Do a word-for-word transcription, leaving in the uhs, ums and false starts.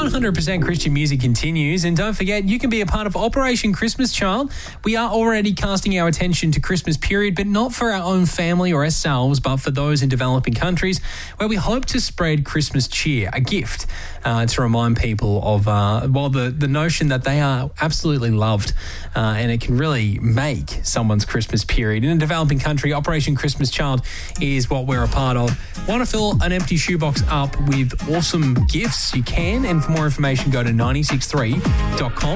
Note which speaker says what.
Speaker 1: one hundred percent Christian music continues, and don't forget, you can be a part of Operation Christmas Child. We are already casting our attention to Christmas period, but not for our own family or ourselves, but for those in developing countries, where we hope to spread Christmas cheer, a gift uh, to remind people of, uh, well, the, the notion that they are absolutely loved, uh, and it can really make someone's Christmas period. In a developing country, Operation Christmas Child is what we're a part of. Want to fill an empty shoebox up with awesome gifts? You can, and for more information, go to nine six three dot com.